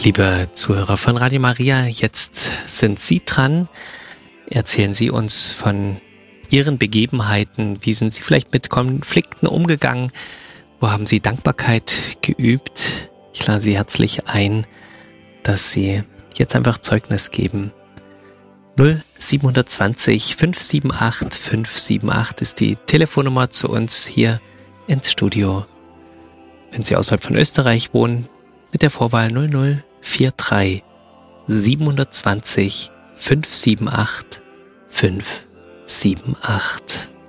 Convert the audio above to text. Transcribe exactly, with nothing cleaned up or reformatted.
Liebe Zuhörer von Radio Maria, jetzt sind Sie dran. Erzählen Sie uns von Ihren Begebenheiten. Wie sind Sie vielleicht mit Konflikten umgegangen? Wo haben Sie Dankbarkeit geübt? Ich lade Sie herzlich ein, dass Sie jetzt einfach Zeugnis geben. null sieben zwei null fünf sieben acht fünf sieben acht ist die Telefonnummer zu uns hier ins Studio. Wenn Sie außerhalb von Österreich wohnen, mit der Vorwahl null null vier drei sieben zwei null fünf sieben acht fünf sieben acht.